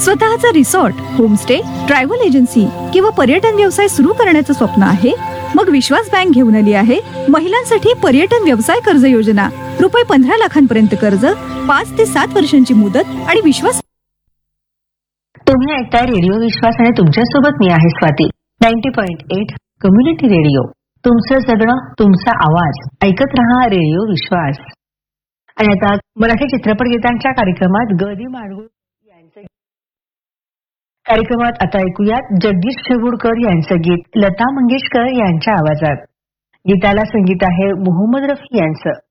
स्वतःचा resort, homestay, travel agency किंवा पर्यटन व्यवसाय सुरू करण्याचं स्वप्न आहे? मग विश्वास बँक घेऊन आली आहे महिलांसाठी पर्यटन व्यवसाय कर्ज योजना. रुपये 15 लाखांपर्यंत कर्ज, 5 ते 7 वर्षांची मुदत आणि विश्वास. तुम्ही ऐकताय रेडिओ विश्वास आणि तुमच्यासोबत मी आहे स्वाती. 90.8 कम्युनिटी रेडिओ, तुमचं जगणं, तुमचा आवाज. ऐकत रहा रेडिओ विश्वास. आणि आता मराठी चित्रपट गीतांच्या कार्यक्रमात गदी माडगुळ यांचं कार्यक्रमात आता ऐकूयात जगदीश शेवुडकर यांचं गीत लता मंगेशकर यांच्या आवाजात. गीताला संगीत आहे मोहम्मद रफी यांचं.